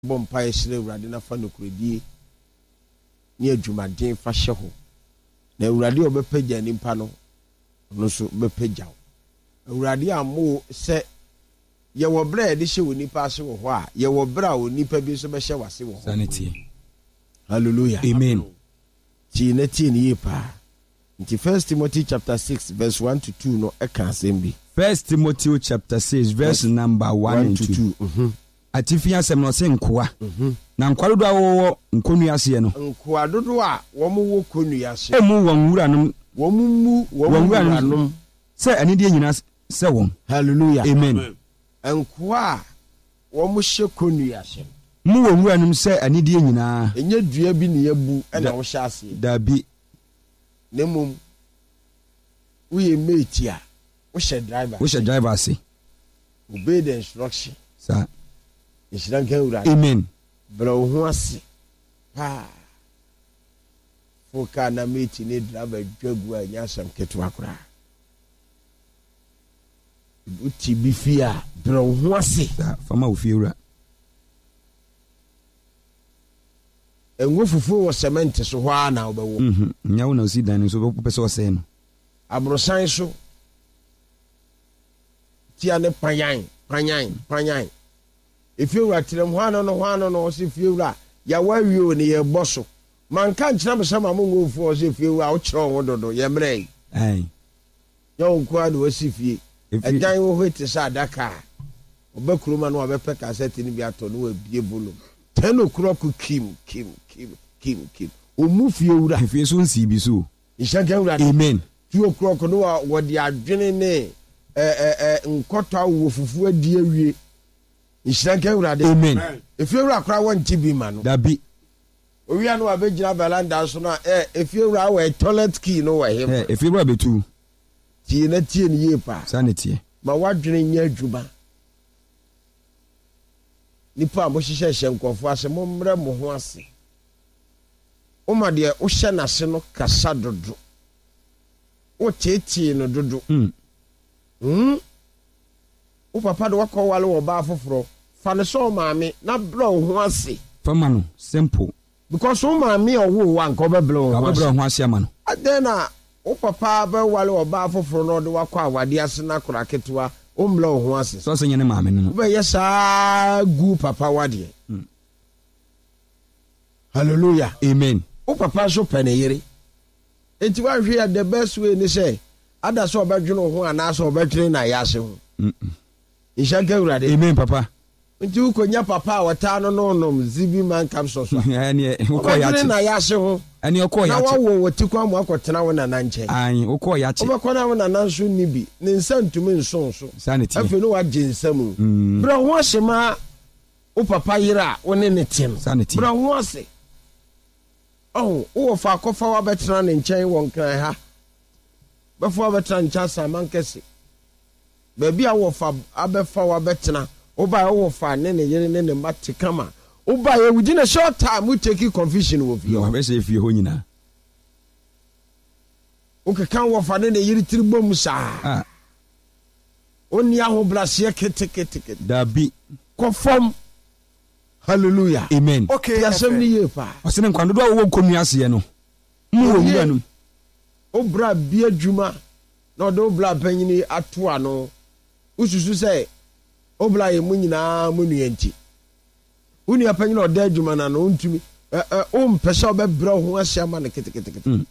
bompa yesire Awurade na fa nokuredie ni adwumaden fa hye ho na Awurade obepagya nimpa no no so bepagya Awurade amo se ye wo bra de hye wo nipa ase wo ho a ye wo bra wo nipa bi so be hye wase wo ho sanity. Hallelujah. Amen. Ti na ti ni pa. Nti 1 Timothy chapter 6 verse 1 to 2 no e kan sembi. 1 Timothy chapter 6 verse number 1 and 2. Atifi asem no se nkoa. Na nkoa dodo awo nkonu ase no. Nkoa dodo a wo mo wo konu ase. Emu won wuranom, wo mu wo wuranom. Se anide nyina se won. Hallelujah. Amen. Nkoa wo mo hye konu ase. Mu won wuranom se anide nyina. Enye dua bi ne yabu e na wo hye ase. Dabi. Nemum we mate a wo hye driver. Wo hye driver ase. Obey the instruction. Sa Amen. Bro ho ase. Pa. Foka na mate ni driver dwagu a nyasam ketu akora. Uti bifia bro ho ase. Fama ofiura. Enwo fufu wo cement so ho ana obewo. Nyawo na osi dan so be pese ose no. Abrosan so. Ti ane panyan. If you were telling one on if you were ya wayo ni ye bosso. Man can't jam some among for if you were out strong or ye bray. Aye. Young quad was if ye a guy who wait to say that car. Obekruman or Bepeca set in Biaton will be a bull. 10 o'clock Kim. O move you if you soon see Bisu. You shall get amen. 2 o'clock no what they are drinking nkota wo fufu adie amen. If you are crowd one TB man dabi we are no abegina veranda so na if you are a toilet key no way if you are betu tie na tie ni ye pa sanity ma wadwene nya adwuma nipa mo hyehyehye nkofo ase mo mre mo ho ase o ma de o hye na se no kasa dodo o tietie no dodo o papa do wakọ wale wo ba foforo fa ne so maame na bro ho ase fama no simple because o maame owo wa nko be bro ho ase ama no then o papa be wale wo ba foforo no de wakọ awade ase na kora ketewa o mlo ho ase so se nyene maame no be yesa gu papa wade hallelujah amen o papa so pene yire enti wa hwe the best way ni say ada so obadwene ho ana so obadwene na yase ho Ishaka urade amen papa nti ukonya papa wata no zibi man kam so ani uko ya na yase ho ani uko ya na wawo wotikwa mu akotena wo na nanche ai uko ya che obekona wo na nanso nibi ne nsantumi nsonso sanity afi no wa jinsamu bra ho asema o papa yira wo ne ne tem sanity bra ho ase wo fa kofa wa betena ne nchen won kan ha befo wa betena ncha saman kese baby a wo fa abefa wa betena oba wo fa ne yere ne mate kama oba ye within a short time we take confusion wo fi o be se fi ho nyina o ke kan wo fa ne yere tiribom sa oni aho blase kete dabi confirm hallelujah amen okay asem ni ye pa o se ne kwando do wo konu ase no mu wo wura no o bra bi adwuma no do bla panyini ato ano ususu say obla ye mu nyina mu nuanti uni apanyini oda adwuma na no ntumi o mpese obebra ho asiama ne kete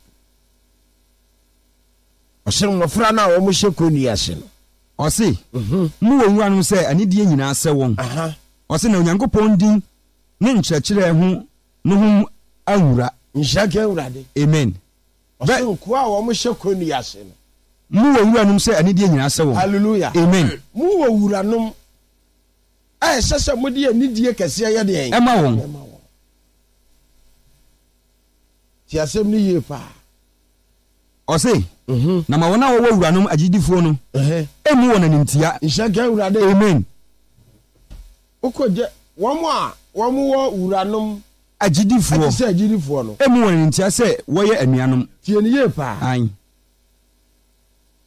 osem mo fra na o mo hye ase no o se mu wo nwura no say anidie nyina ase won o se na onyankopon din ne nkyerɛkyerɛ ho no ho awura nhyaka awurade amen osem ko a o mo hye ase no mu wo wura num say anidie nyina ase won hallelujah amen mu wo wura num sese mo de anidie kese ye de en ema won ti asem ni ye pa o se na ma wona wo wura num agidifo no emu wona nimtia nhyaka awurade amen ukoje wo wo wura num agidifo ati se agidifo no emu wona nimtia se wo ye anuanom ti ni ye pa an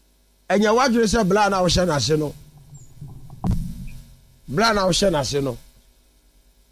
enya wadwere se bla na wo hye na se no bla na wo hye na se no